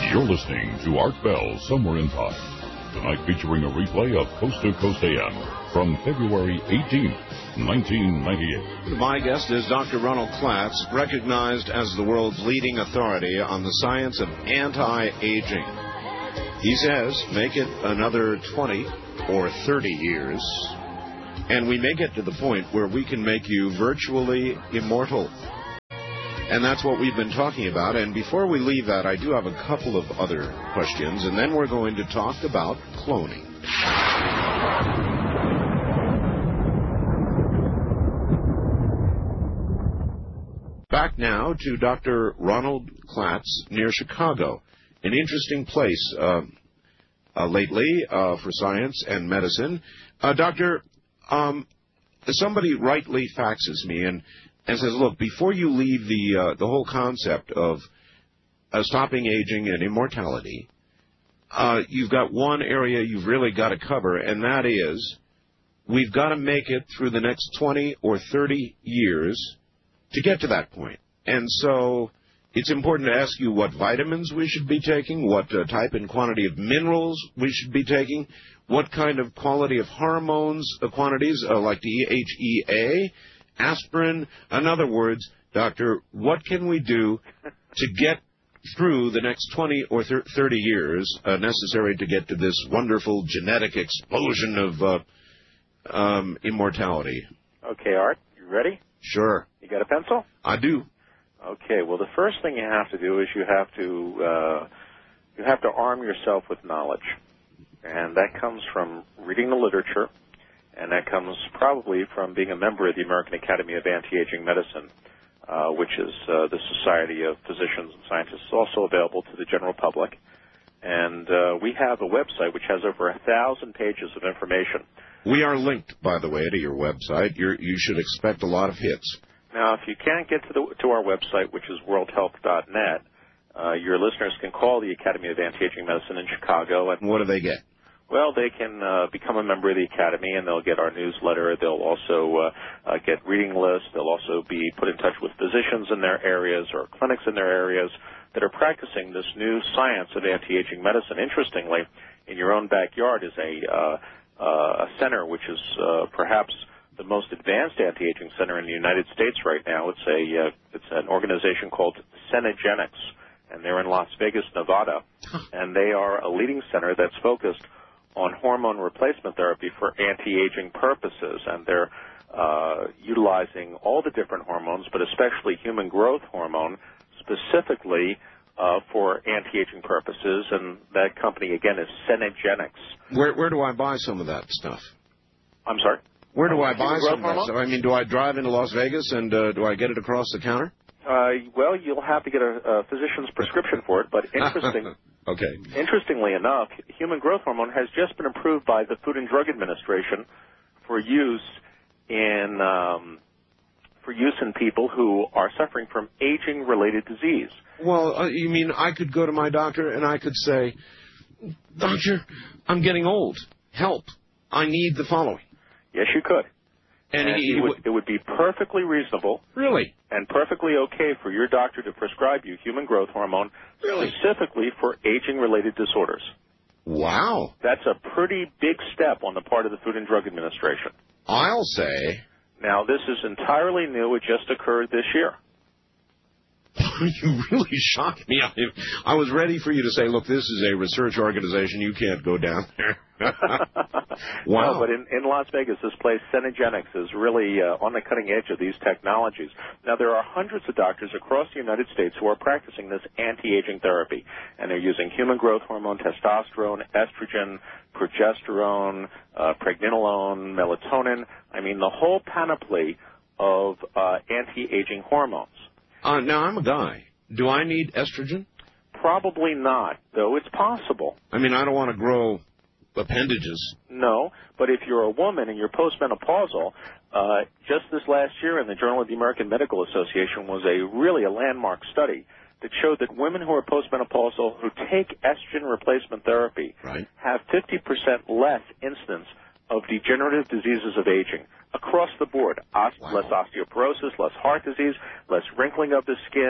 You're listening to Art Bell Somewhere in Time. Tonight featuring a replay of Coast to Coast AM from February 18th, 1998. My guest is Dr. Ronald Klatz, recognized as the world's leading authority on the science of anti-aging. He says, make it another 20 or 30 years, and we may get to the point where we can make you virtually immortal. And that's what we've been talking about. And before we leave that, I do have a couple of other questions, and then we're going to talk about cloning. Back now to Dr. Ronald Klatz near Chicago, an interesting place lately for science and medicine. Doctor, somebody rightly faxes me and says, look, before you leave the whole concept of stopping aging and immortality, you've got one area you've really got to cover, and that is we've got to make it through the next 20 or 30 years to get to that point. And so it's important to ask you what vitamins we should be taking, what type and quantity of minerals we should be taking, what kind of quality of hormones, quantities like DHEA, aspirin. In other words, doctor, what can we do to get through the next 20 or 30 years necessary to get to this wonderful genetic explosion of immortality? Okay, Art, you ready? Sure. You got a pencil? I do. Okay, well, the first thing you have to do is you have to arm yourself with knowledge. And that comes from reading the literature, and that comes probably from being a member of the American Academy of Anti-Aging Medicine, which is the Society of Physicians and Scientists, also available to the general public. And we have a website which has over 1,000 pages of information. We are linked, by the way, to your website. You should expect a lot of hits. Now, if you can't get to our website, which is worldhealth.net, your listeners can call the Academy of Anti-Aging Medicine in Chicago. And what do they get? Well, they can become a member of the Academy, and they'll get our newsletter. They'll also get reading lists. They'll also be put in touch with physicians in their areas or clinics in their areas that are practicing this new science of anti-aging medicine. Interestingly, in your own backyard is a center which is perhaps the most advanced anti-aging center in the United States right now. It's an organization called Cenegenics, and they're in Las Vegas, Nevada, and they are a leading center that's focused on hormone replacement therapy for anti-aging purposes, and they're utilizing all the different hormones, but especially human growth hormone, specifically for anti-aging purposes, and that company, again, is Cenegenics. Where do I buy some of that stuff? I'm sorry? Where do I buy some of that stuff? I mean, do I drive into Las Vegas and do I get it across the counter? Well, you'll have to get a physician's prescription for it, but interestingly enough, human growth hormone has just been approved by the Food and Drug Administration for use in people who are suffering from aging-related disease. Well, you mean I could go to my doctor and I could say, Doctor, I'm getting old. Help. I need the following. Yes, you could. And it would be perfectly reasonable. Really? And perfectly okay for your doctor to prescribe you human growth hormone specifically for aging-related disorders. Wow. That's a pretty big step on the part of the Food and Drug Administration. I'll say. Now, this is entirely new. It just occurred this year. You really shocked me. I was ready for you to say, look, this is a research organization. You can't go down there. Wow. No, but in Las Vegas, this place, Cenegenics, is really on the cutting edge of these technologies. Now, there are hundreds of doctors across the United States who are practicing this anti-aging therapy, and they're using human growth hormone, testosterone, estrogen, progesterone, pregnenolone, melatonin. I mean, the whole panoply of anti-aging hormones. Now, I'm a guy. Do I need estrogen? Probably not, though it's possible. I mean, I don't want to grow appendages. No, but if you're a woman and you're postmenopausal, just this last year in the Journal of the American Medical Association was really a landmark study that showed that women who are postmenopausal who take estrogen replacement therapy have 50% less incidence of degenerative diseases of aging across the board. Less osteoporosis, less heart disease, less wrinkling of the skin,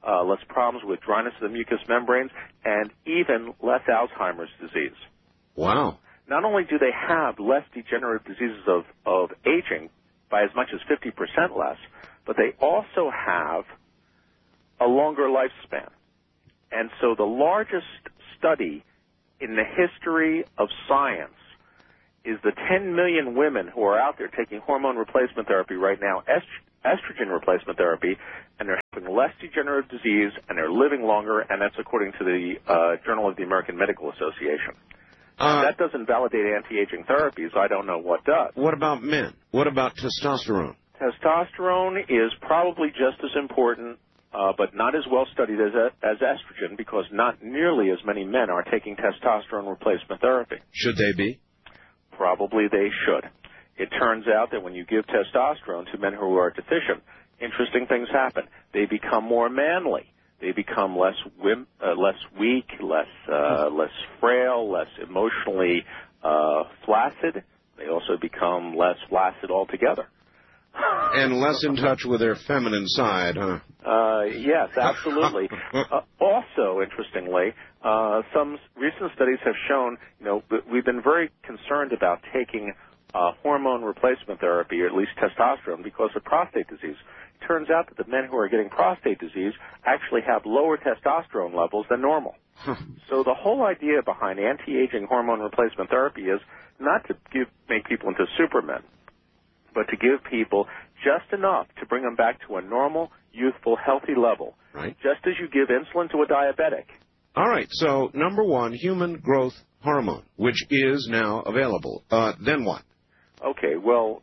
less problems with dryness of the mucous membranes, and even less Alzheimer's disease. Wow. Not only do they have less degenerative diseases of aging by as much as 50% less, but they also have a longer lifespan. And so the largest study in the history of science is the 10 million women who are out there taking hormone replacement therapy right now, estrogen replacement therapy, and they're having less degenerative disease, and they're living longer, and that's according to the Journal of the American Medical Association. That doesn't validate anti-aging therapies. I don't know what does. What about men? What about testosterone? Testosterone is probably just as important, but not as well studied as estrogen, because not nearly as many men are taking testosterone replacement therapy. Should they be? Probably they should. It turns out that when you give testosterone to men who are deficient, interesting things happen. They become more manly. They become less weak, less frail, less emotionally flaccid. They also become less flaccid altogether. And less in touch with their feminine side, huh? Yes, absolutely. Also, interestingly, some recent studies have shown, we've been very concerned about taking hormone replacement therapy, or at least testosterone, because of prostate disease. It turns out that the men who are getting prostate disease actually have lower testosterone levels than normal. So the whole idea behind anti-aging hormone replacement therapy is not to make people into supermen, but to give people just enough to bring them back to a normal, youthful, healthy level, right? Just as you give insulin to a diabetic. All right, so number one, human growth hormone, which is now available. Then what? Okay, well,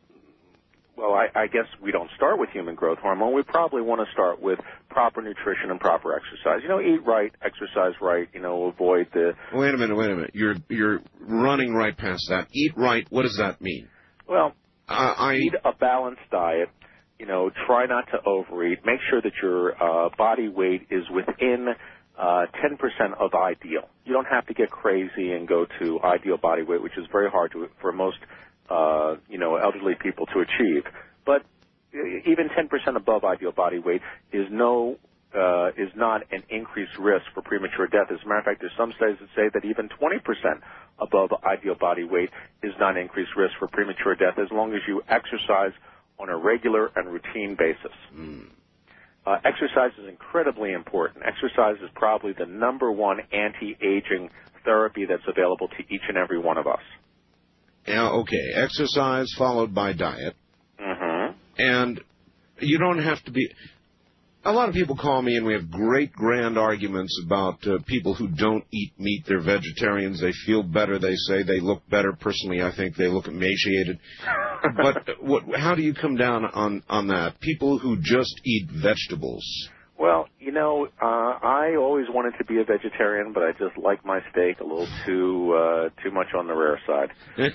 I guess we don't start with human growth hormone. We probably want to start with proper nutrition and proper exercise. Eat right, exercise right, avoid the... Wait a minute. You're running right past that. Eat right, what does that mean? Well, eat a balanced diet. Try not to overeat. Make sure that your body weight is within 10% of ideal. You don't have to get crazy and go to ideal body weight, which is very hard for most elderly people to achieve. But even 10% above ideal body weight is not an increased risk for premature death. As a matter of fact, there's some studies that say that even 20% above ideal body weight is not an increased risk for premature death, as long as you exercise on a regular and routine basis. Exercise is incredibly important. Exercise is probably the number one anti-aging therapy that's available to each and every one of us. Yeah, okay. Exercise followed by diet. Mm-hmm. And you don't have to be... A lot of people call me, and we have great, grand arguments about people who don't eat meat. They're vegetarians. They feel better, they say. They look better. Personally, I think they look emaciated. But how do you come down on that? People who just eat vegetables. Well, I always wanted to be a vegetarian, but I just like my steak a little too much on the rare side.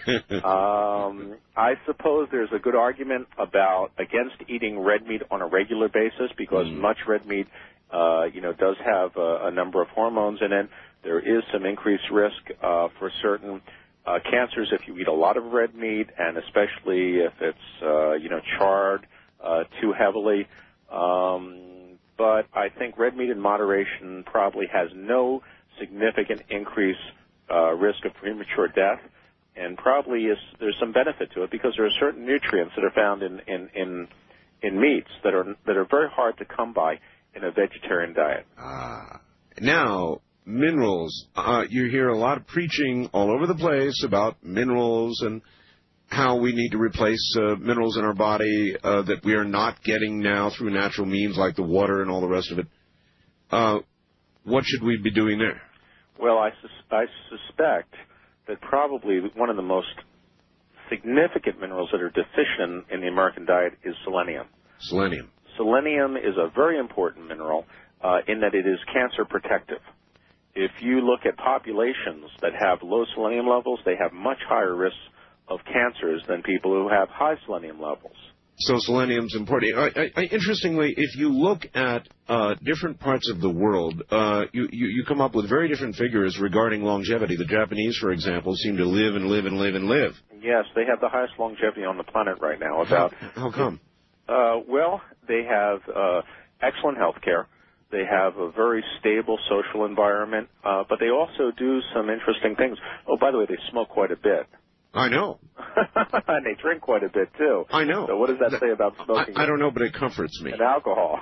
I suppose there's a good argument against eating red meat on a regular basis, because much red meat, does have a number of hormones in it. There is some increased risk for certain cancers if you eat a lot of red meat, and especially if it's charred too heavily. But I think red meat in moderation probably has no significant increased risk of premature death, and probably there's some benefit to it, because there are certain nutrients that are found in meats that are very hard to come by in a vegetarian diet. Now, minerals. You hear a lot of preaching all over the place about minerals and how we need to replace minerals in our body that we are not getting now through natural means, like the water and all the rest of it. What should we be doing there? Well, I suspect that probably one of the most significant minerals that are deficient in the American diet is selenium. Selenium. Selenium is a very important mineral in that it is cancer protective. If you look at populations that have low selenium levels, they have much higher risks of cancers than people who have high selenium levels. So selenium's important. Interestingly, if you look at different parts of the world, you come up with very different figures regarding longevity. The Japanese, for example, seem to live and live and live and live. Yes, they have the highest longevity on the planet right now. How come? Well, they have excellent health care. They have a very stable social environment, but they also do some interesting things. Oh, by the way, they smoke quite a bit. I know. And they drink quite a bit, too. I know. So what does that say about smoking? I don't know, but it comforts me. And alcohol.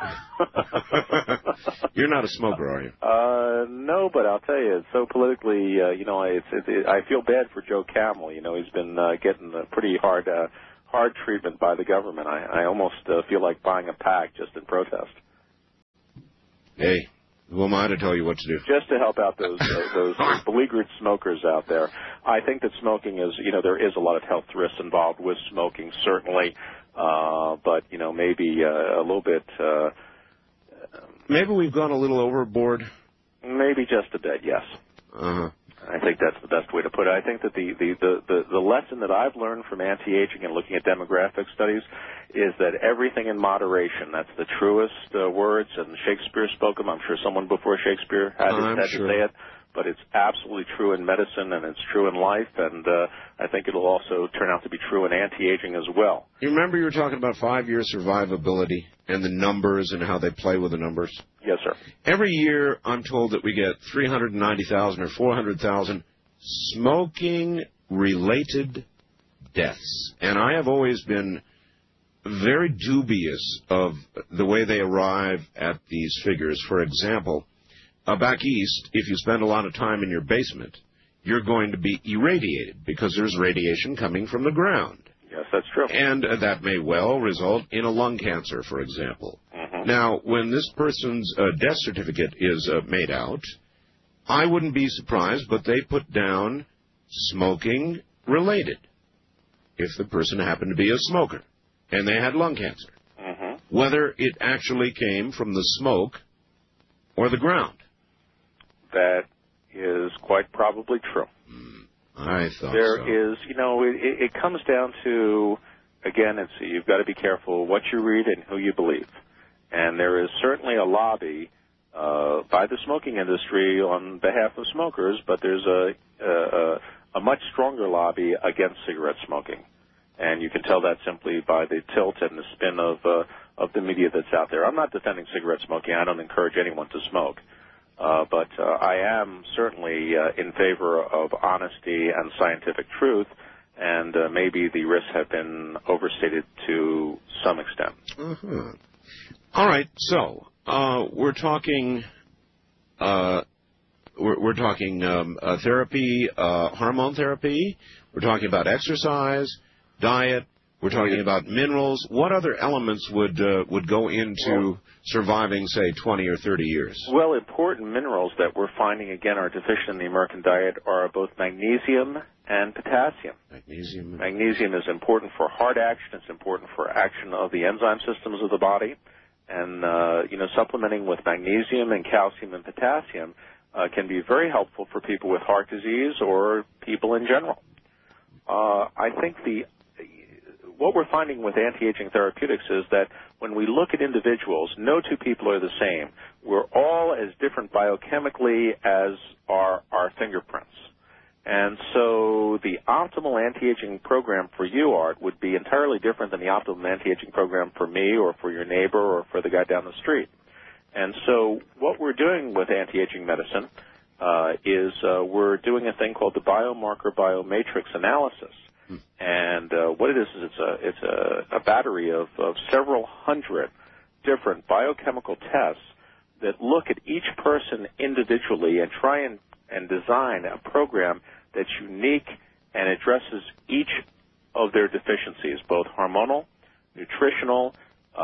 You're not a smoker, are you? No, but I'll tell you, it's so politically, I feel bad for Joe Camel. He's been getting a pretty hard treatment by the government. I almost feel like buying a pack just in protest. Hey, who am I to tell you what to do? Just to help out those beleaguered smokers out there. I think that smoking is, there is a lot of health risks involved with smoking, certainly, but, maybe a little bit. Maybe we've gone a little overboard. Maybe just a bit, yes. Uh-huh. I think that's the best way to put it. I think that the lesson that I've learned from anti-aging and looking at demographic studies is that everything in moderation. That's the truest words, and Shakespeare spoke them. I'm sure someone before Shakespeare had to say it, but it's absolutely true in medicine, and it's true in life, and I think it'll also turn out to be true in anti-aging as well. You remember you were talking about 5-year survivability and the numbers and how they play with the numbers? Yes, sir. Every year, I'm told that we get 390,000 or 400,000 smoking-related deaths. And I have always been very dubious of the way they arrive at these figures. For example, back east, if you spend a lot of time in your basement, you're going to be irradiated because there's radiation coming from the ground. Yes, that's true. And that may well result in a lung cancer, for example. Mm-hmm. Now, when this person's death certificate is made out, I wouldn't be surprised, but they put down smoking-related if the person happened to be a smoker and they had lung cancer. Mm-hmm. Whether it actually came from the smoke or the ground. That is quite probably true. I thought there so. is, it comes down to, again, you've got to be careful what you read and who you believe. And there is certainly a lobby by the smoking industry on behalf of smokers, but there's a much stronger lobby against cigarette smoking. And you can tell that simply by the tilt and the spin of the media that's out there. I'm not defending cigarette smoking. I don't encourage anyone to smoke. But I am certainly in favor of honesty and scientific truth, and maybe the risks have been overstated to some extent. Uh-huh. All right, so we're talking therapy, hormone therapy. We're talking about exercise, diet. We're talking about minerals. What other elements would go into surviving, say, 20 or 30 years? Well, important minerals that we're finding, again, are deficient in the American diet are both magnesium and potassium. Magnesium is important for heart action. It's important for action of the enzyme systems of the body. And, supplementing with magnesium and calcium and potassium can be very helpful for people with heart disease or people in general. I think what we're finding with anti-aging therapeutics is that when we look at individuals, no two people are the same. We're all as different biochemically as are our fingerprints. And so the optimal anti-aging program for you, Art, would be entirely different than the optimal anti-aging program for me or for your neighbor or for the guy down the street. And so what we're doing with anti-aging medicine is we're doing a thing called the biomarker biomatrix analysis. And what it is it's a battery of several hundred different biochemical tests that look at each person individually and try and design a program that's unique and addresses each of their deficiencies, both hormonal, nutritional,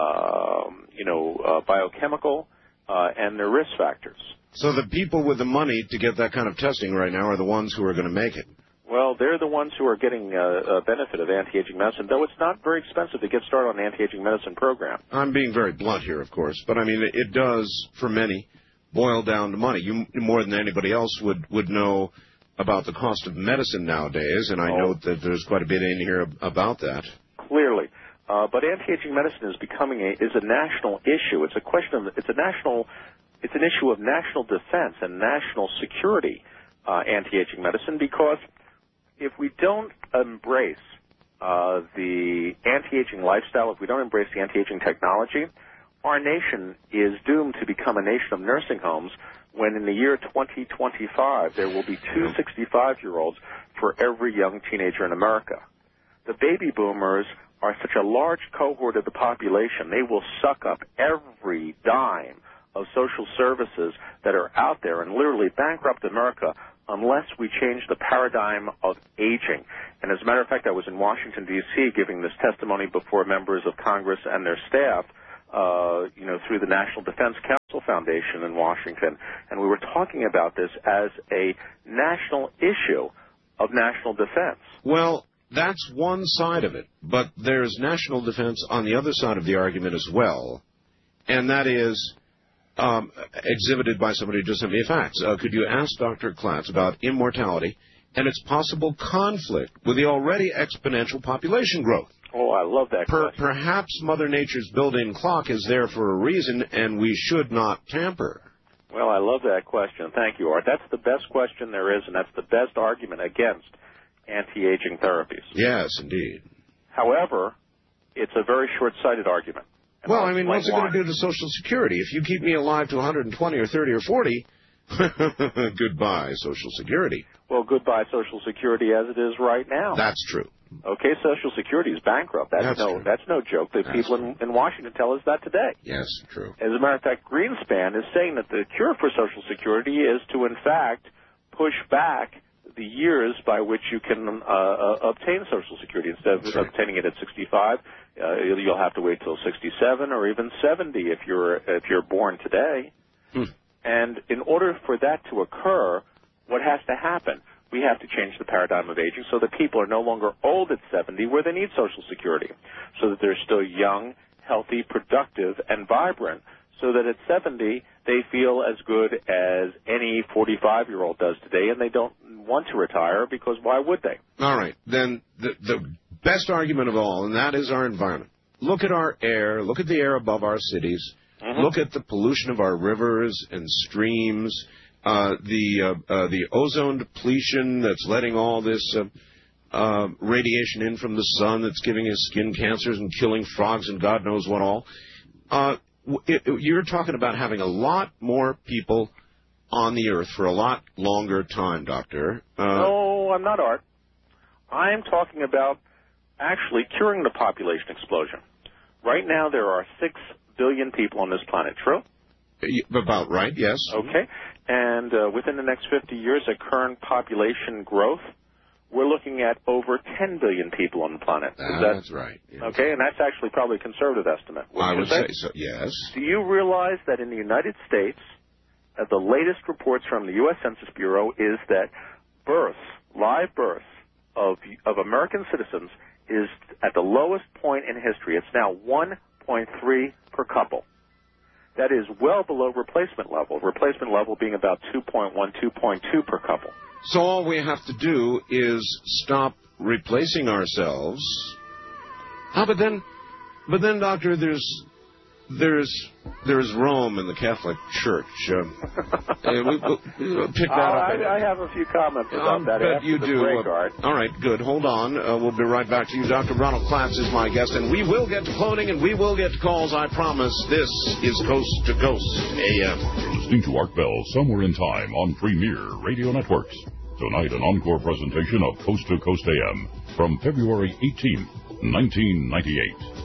biochemical, and their risk factors. So the people with the money to get that kind of testing right now are the ones who are going to make it. Well, they're the ones who are getting a benefit of anti-aging medicine, though it's not very expensive to get started on an anti-aging medicine program. I'm being very blunt here, of course, but I mean, it does, for many, boil down to money. You, more than anybody else, would know about the cost of medicine nowadays, and I know that there's quite a bit in here about that. Clearly. But anti-aging medicine is becoming a national issue. It's an issue of national defense and national security, anti-aging medicine, because if we don't embrace the anti-aging lifestyle, if we don't embrace the anti-aging technology, our nation is doomed to become a nation of nursing homes when in the year 2025 there will be 2 65-year-olds for every young teenager in America. The baby boomers are such a large cohort of the population, they will suck up every dime of social services that are out there and literally bankrupt America unless we change the paradigm of aging. And as a matter of fact, I was in Washington, D.C., giving this testimony before members of Congress and their staff, through the National Defense Council Foundation in Washington, and we were talking about this as a national issue of national defense. Well, that's one side of it, but there's national defense on the other side of the argument as well, and that is exhibited by somebody who just sent me a fax. Could you ask Dr. Klatz about immortality and its possible conflict with the already exponential population growth? Oh, I love that question. Perhaps Mother Nature's built-in clock is there for a reason, and we should not tamper. Well, I love that question. Thank you, Art. That's the best question there is, and that's the best argument against anti-aging therapies. Yes, indeed. However, it's a very short-sighted argument. Well, I mean, what's it going to do to Social Security? If you keep me alive to 120 or 30 or 40, goodbye, Social Security. Well, goodbye, Social Security, as it is right now. That's true. Okay, Social Security is bankrupt. That's no joke. The people in Washington tell us that today. Yes, true. As a matter of fact, Greenspan is saying that the cure for Social Security is to, in fact, push back the years by which you can obtain Social Security. Instead of obtaining it at 65, you'll have to wait till 67 or even 70 if you're born today. And in order for that to occur, what has to happen? We have to change the paradigm of aging so that people are no longer old at 70 where they need Social Security, so that they're still young, healthy, productive, and vibrant, so that at 70 they feel as good as any 45-year-old does today, and they don't want to retire because why would they? All right. Then the best argument of all, and that is our environment. Look at our air. Look at the air above our cities. Look at the pollution of our rivers and streams. The ozone depletion that's letting all this radiation in from the sun that's giving us skin cancers and killing frogs and God knows what all. You're talking about having a lot more people on the earth for a lot longer time, Doctor. No, I'm not, Art. I'm talking about actually curing the population explosion. Right now there are 6 billion people on this planet, true? About right, yes. Okay. And within the next 50 years at current population growth, we're looking at over 10 billion people on the planet. That's right. Yes. Okay, and that's actually probably a conservative estimate. I would say so, yes. Do you realize that in the United States, the latest reports from the U.S. Census Bureau is that live births of American citizens is at the lowest point in history. It's now 1.3 per couple. That is well below replacement level being about 2.1, 2.2 per couple. So all we have to do is stop replacing ourselves. But then, Doctor, there's Rome and the Catholic Church. We'll pick that up. I have a few comments about that after you the do. break, Art. All right, good. Hold on. We'll be right back to you. Dr. Ronald Klatz is my guest, and we will get to cloning, and we will get to calls, I promise. This is Coast to Coast AM. Listening to Art Bell Somewhere in Time on Premier Radio Networks. Tonight, an encore presentation of Coast to Coast AM from February 18th, 1998.